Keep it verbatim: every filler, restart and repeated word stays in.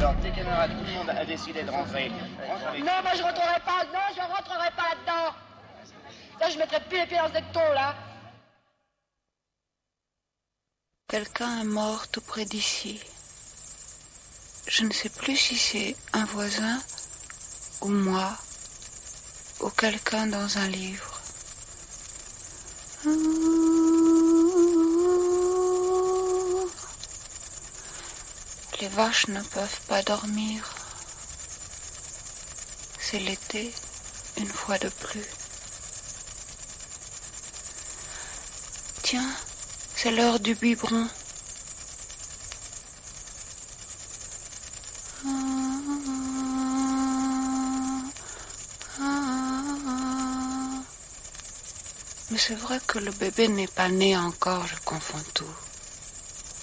Alors, tes camarades, tout le monde a décidé de rentrer. Rentre avec... Non, moi je rentrerai pas, non, je rentrerai pas là-dedans. Ça, je mettrai plus les pieds dans ce decton, là. Quelqu'un est mort tout près d'ici. Je ne sais plus si c'est un voisin, ou moi, ou quelqu'un dans un livre. Les vaches ne peuvent pas dormir. C'est l'été, une fois de plus. Tiens, c'est l'heure du biberon. Mais c'est vrai que le bébé n'est pas né encore, je confonds tout.